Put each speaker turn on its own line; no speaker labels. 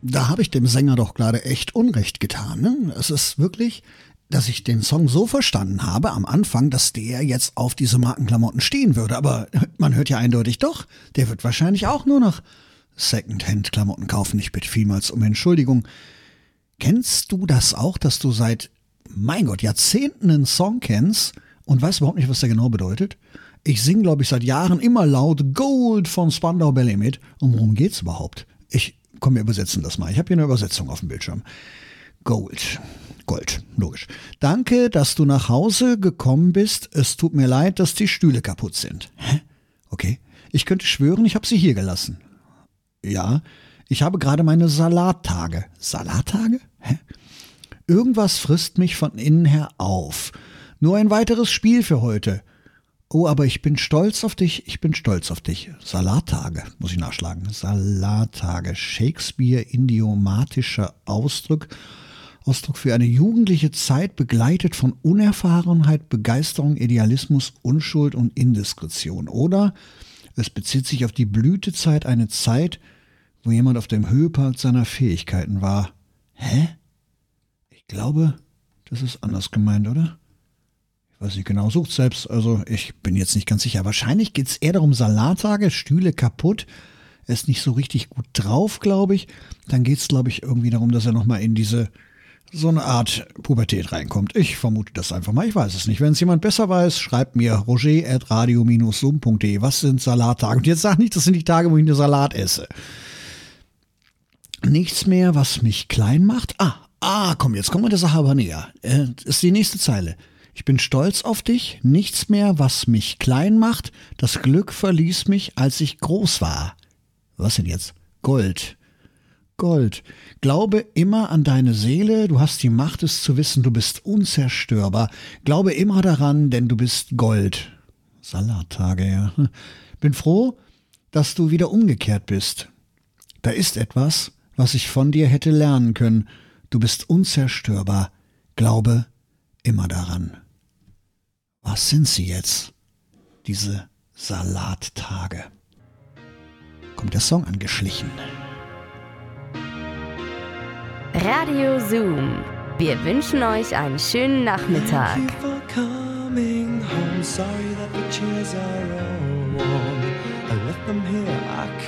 Da habe ich dem Sänger doch gerade echt Unrecht getan. Ne? Es ist wirklich, dass ich den Song so verstanden habe am Anfang, dass der jetzt auf diese Markenklamotten stehen würde. Aber man hört ja eindeutig doch, der wird wahrscheinlich auch nur noch Secondhand-Klamotten kaufen. Ich bitte vielmals um Entschuldigung. Kennst du das auch, dass du seit, mein Gott, Jahrzehnten einen Song kennst und weißt überhaupt nicht, was der genau bedeutet? Ich singe, glaube ich, seit Jahren immer laut Gold von Spandau Ballet mit. Und worum geht's überhaupt? Komm, wir übersetzen das mal. Ich habe hier eine Übersetzung auf dem Bildschirm. Gold. Gold, logisch. Danke, dass du nach Hause gekommen bist. Es tut mir leid, dass die Stühle kaputt sind. Hä? Okay. Ich könnte schwören, ich habe sie hier gelassen. Ja, ich habe gerade meine Salattage. Salattage? Hä? Irgendwas frisst mich von innen her auf. Nur ein weiteres Spiel für heute. Oh, aber ich bin stolz auf dich, ich bin stolz auf dich. Salattage, muss ich nachschlagen. Salattage, Shakespeare-idiomatischer Ausdruck für eine jugendliche Zeit, begleitet von Unerfahrenheit, Begeisterung, Idealismus, Unschuld und Indiskretion. Oder es bezieht sich auf die Blütezeit, eine Zeit, wo jemand auf dem Höhepunkt seiner Fähigkeiten war. Hä? Ich glaube, das ist anders gemeint, oder? Ich weiß nicht genau, sucht selbst, also ich bin jetzt nicht ganz sicher. Wahrscheinlich geht es eher darum, Salattage, Stühle kaputt, er ist nicht so richtig gut drauf, glaube ich. Dann geht es, glaube ich, irgendwie darum, dass er nochmal in so eine Art Pubertät reinkommt. Ich vermute das einfach mal, ich weiß es nicht. Wenn es jemand besser weiß, schreibt mir roger@radio-zoom.de. Was sind Salattage? Und jetzt sag nicht, das sind die Tage, wo ich nur Salat esse. Nichts mehr, was mich klein macht. Komm, jetzt kommen wir der Sache aber näher. Ist die nächste Zeile. Ich bin stolz auf dich, nichts mehr, was mich klein macht. Das Glück verließ mich, als ich groß war. Was denn jetzt? Gold. Gold. Glaube immer an deine Seele, du hast die Macht, es zu wissen, du bist unzerstörbar. Glaube immer daran, denn du bist Gold. Salattage, ja. Bin froh, dass du wieder umgekehrt bist. Da ist etwas, was ich von dir hätte lernen können. Du bist unzerstörbar. Glaube immer daran. Was sind sie jetzt? Diese Salattage. Kommt der Song angeschlichen.
Radio Zoom. Wir wünschen euch einen schönen Nachmittag.
Thank you for coming home. Sorry that the chairs are all warm. I left them here. I